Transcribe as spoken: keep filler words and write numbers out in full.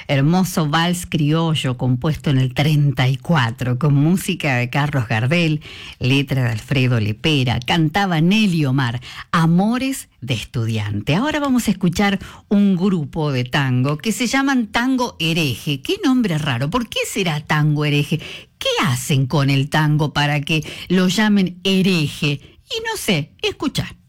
hermoso vals criollo compuesto en el treinta y cuatro, con música de Carlos Gardel, letra de Alfredo Lepera, cantaba Nelly Omar, Amores de Estudiante. Ahora vamos a escuchar un grupo de tango que se llaman Tango Hereje. Qué nombre raro, ¿por qué será Tango Hereje? ¿Qué hacen con el tango para que lo llamen hereje? Y no sé, escuchar.